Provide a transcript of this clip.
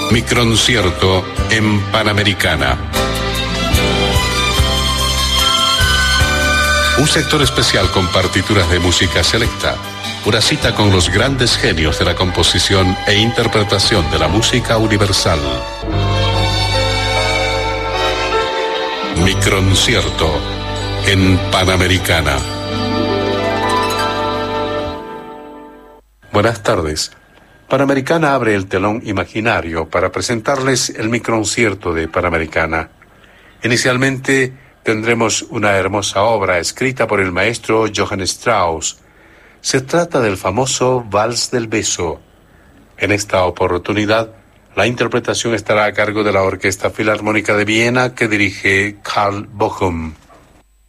Microncierto en Panamericana. Un sector especial con partituras de música selecta. Una cita con los grandes genios de la composición e interpretación de la música universal. Microncierto en Panamericana. Buenas tardes. Panamericana abre el telón imaginario para presentarles el microncierto de Panamericana. Inicialmente tendremos una hermosa obra escrita por el maestro Johann Strauss. Se trata del famoso Vals del Beso. En esta oportunidad, la interpretación estará a cargo de la Orquesta Filarmónica de Viena que dirige Karl Bochum.